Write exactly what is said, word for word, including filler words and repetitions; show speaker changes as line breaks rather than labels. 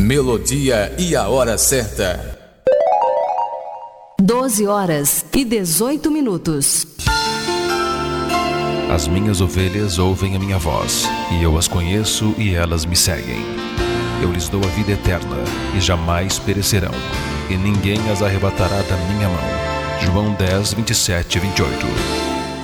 melodia e a hora certa.
doze horas e dezoito minutos.
As minhas ovelhas ouvem a minha voz, e eu as conheço e elas me seguem. Eu lhes dou a vida eterna, e jamais perecerão, e ninguém as arrebatará da minha mão. João dez, vinte e sete e vinte e oito.